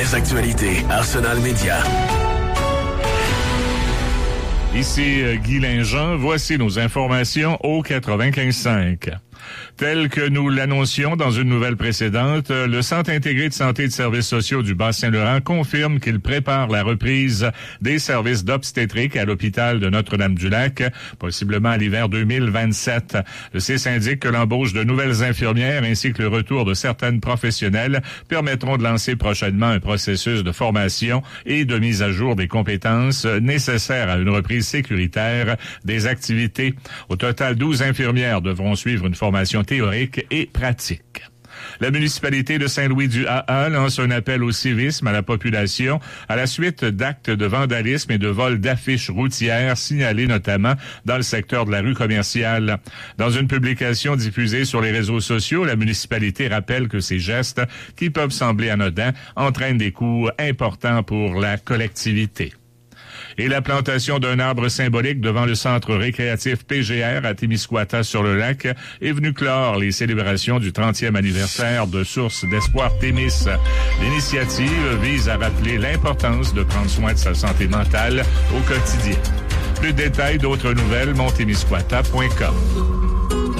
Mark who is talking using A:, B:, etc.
A: Les actualités Arsenal Média.
B: Ici Guy Linjean, voici nos informations au 95.5. Tel que nous l'annoncions dans une nouvelle précédente, le Centre intégré de santé et de services sociaux du Bas-Saint-Laurent confirme qu'il prépare la reprise des services d'obstétrique à l'hôpital de Notre-Dame-du-Lac, possiblement à l'hiver 2027. Le CIS indique que l'embauche de nouvelles infirmières ainsi que le retour de certaines professionnelles permettront de lancer prochainement un processus de formation et de mise à jour des compétences nécessaires à une reprise sécuritaire des activités. Au total, 12 infirmières devront suivre une formation théorique et pratique. La municipalité de Saint-Louis-du-AA lance un appel au civisme à la population à la suite d'actes de vandalisme et de vol d'affiches routières signalés notamment dans le secteur de la rue commerciale. Dans une publication diffusée sur les réseaux sociaux, la municipalité rappelle que ces gestes, qui peuvent sembler anodins, entraînent des coûts importants pour la collectivité. Et la plantation d'un arbre symbolique devant le centre récréatif PGR à Témiscouata-sur-le-Lac est venue clore les célébrations du 30e anniversaire de Source d'Espoir Témis. L'initiative vise à rappeler l'importance de prendre soin de sa santé mentale au quotidien. Plus de détails, d'autres nouvelles, montémiscouata.com.